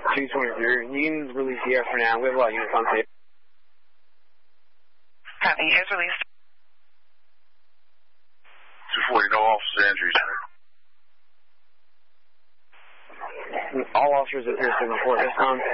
223. You can release the air for now. We have a lot of units on tape. Copy. He is released. 240, no officer injuries. All officers appear to report this time.